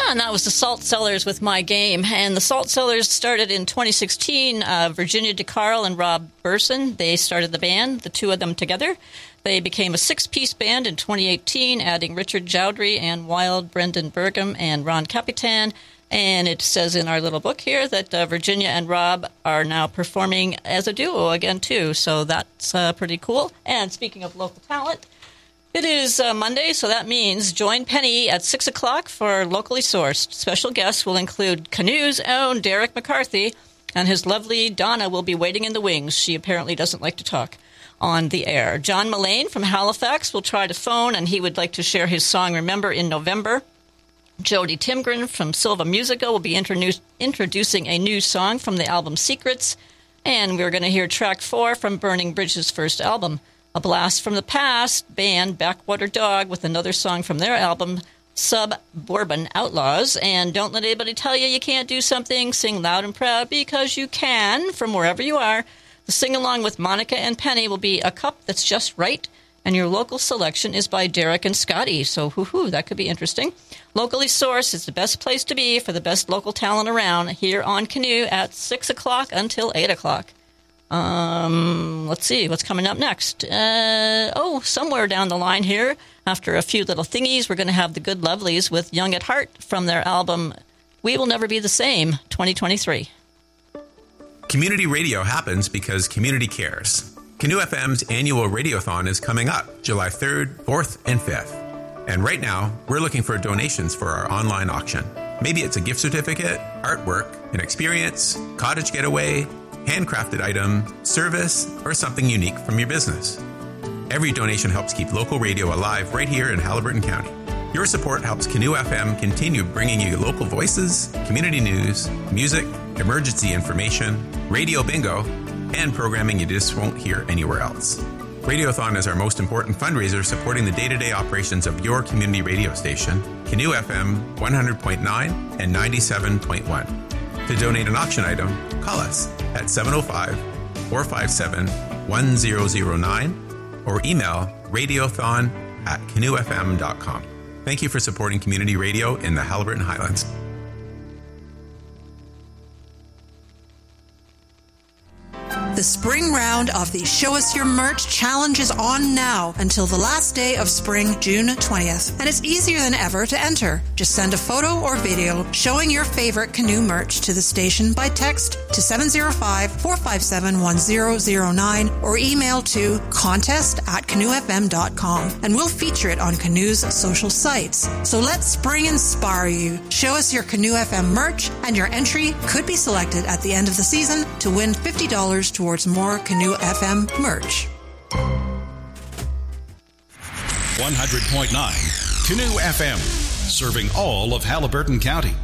And that was the Salt Cellars with My Game. And the Salt Cellars started in 2016. Virginia DeCarl and Rob Burson, they started the band, the two of them together. They became a six-piece band in 2018, adding Richard Jowdry, Ann Wild, Brendan Burgum, and Ron Capitan. And it says in our little book here that Virginia and Rob are now performing as a duo again, too. So that's pretty cool. And speaking of local talent, it is Monday, so that means join Penny at 6 o'clock for Locally Sourced. Special guests will include Canoe's own Derek McCarthy, and his lovely Donna will be waiting in the wings. She apparently doesn't like to talk on the air. John Mullane from Halifax will try to phone, and he would like to share his song Remember in November. Jody Timgren from Silva Musica will be introducing a new song from the album Secrets, and we're going to hear track 4 from Burning Bridge's first album. A Blast from the Past band Backwater Dog with another song from their album Suburban Outlaws. And don't let anybody tell you can't do something. Sing loud and proud because you can from wherever you are. The sing-along with Monica and Penny will be A Cup That's Just Right. And your local selection is by Derek and Scotty. So, that could be interesting. Locally Sourced is the best place to be for the best local talent around here on Canoe at 6 o'clock until 8 o'clock. Let's see what's coming up next. Somewhere down the line here, after a few little thingies, we're going to have the Good Lovelies with Young at Heart from their album We Will Never Be the Same, 2023. Community radio happens because community cares. Canoe FM's annual Radiothon is coming up July 3rd, 4th, and 5th. And right now, we're looking for donations for our online auction. Maybe it's a gift certificate, artwork, an experience, cottage getaway, handcrafted item, service, or something unique from your business. Every donation helps keep local radio alive right here in Haliburton County. Your support helps Canoe FM continue bringing you local voices, community news, music, emergency information, radio bingo, and programming you just won't hear anywhere else. Radiothon is our most important fundraiser supporting the day-to-day operations of your community radio station, Canoe FM 100.9 and 97.1. To donate an auction item, call us at 705-457-1009 or email radiothon@canoefm.com. Thank you for supporting community radio in the Haliburton Highlands. The spring round of the Show Us Your Merch Challenge is on now until the last day of spring, June 20th. And it's easier than ever to enter. Just send a photo or video showing your favorite canoe merch to the station by text to 705-457-1009 or email to contest@canoefm.com. And we'll feature it on Canoe's social sites. So let spring inspire you. Show us your Canoe FM merch and your entry could be selected at the end of the season to win $50 towards more Canoe FM merch. 100.9 Canoe FM, serving all of Haliburton County.